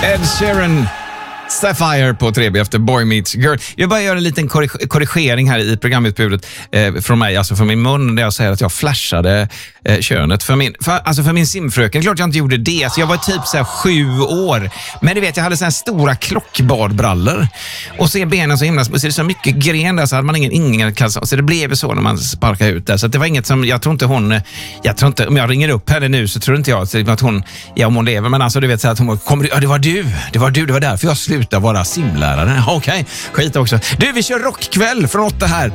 Ed Sheeran, Sapphire på 3B efter Boy Meets Girl. Jag bara gör en liten korrigering här i programutbudet från mig, alltså från min mun, där jag säger att jag flashade könet för min simfröken. Klart jag inte gjorde det, så jag var typ så här 7 år. Men du vet, jag hade så här stora klockbadbrallor och så är benen så himla, så det är så mycket gren där så hade man ingen kalsong. Så det blev så när man sparkade ut där. Så det var inget som, jag tror inte, om jag ringer upp henne nu så tror inte jag att hon, om hon lever, men alltså du vet så att hon kommer, ja det var därför jag slutade vara simlärare. Okej, skit också. Du, vi kör rockkväll från 8 här.